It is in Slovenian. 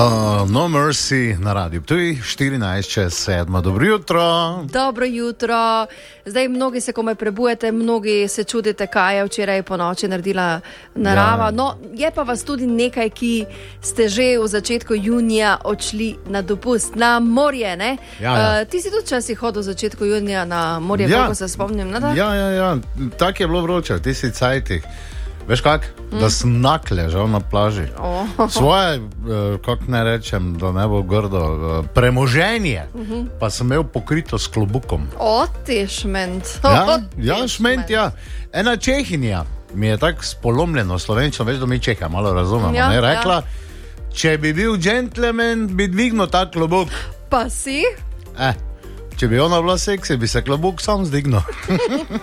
No Mercy na radiju Ptuj, 14:07. Dobro jutro. Dobro jutro. Zdaj mnogi se komaj prebujete, mnogi se čudite, kaj je včeraj po noči naredila narava. Ja. No, je pa vas tudi nekaj, ki ste že v začetku junija odšli na dopust, na morje, ne? Ja. Ti si tudi časih hodil v začetku junija na morje, Ja. kako se spomnim, ne da? Ja. Tak je bilo vroče v tistih cajtih. Veš kak? Da sem nakležal na plaži. Svoje, kako ne rečem, da ne bo grdo, premoženje pa sem imel pokrito s klobukom. O, ti šment. Ja, šment, ja. Ena Čehinja mi je tako spolomljeno slovenčno, veš, da mi Čeha malo razumemo, Ja, ne, rekla, če bi bil džentlmen, bi dvignil ta klobuk. Pa si? Če bi ona bila seksi, bi se klobuk sam zdignil.